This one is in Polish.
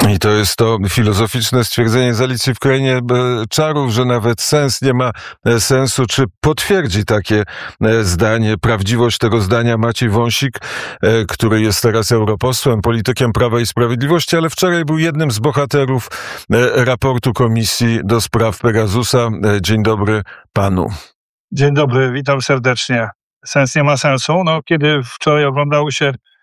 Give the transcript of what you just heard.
I to jest to filozoficzne stwierdzenie z Alicji w Krainie Czarów, że nawet sens nie ma sensu. Czy potwierdzi takie zdanie, prawdziwość tego zdania Maciej Wąsik, który jest teraz europosłem, politykiem Prawa i Sprawiedliwości, ale wczoraj był jednym z bohaterów raportu Komisji do spraw Pegasusa. Dzień dobry panu. Dzień dobry, witam serdecznie. Sens nie ma sensu. Kiedy wczoraj oglądało się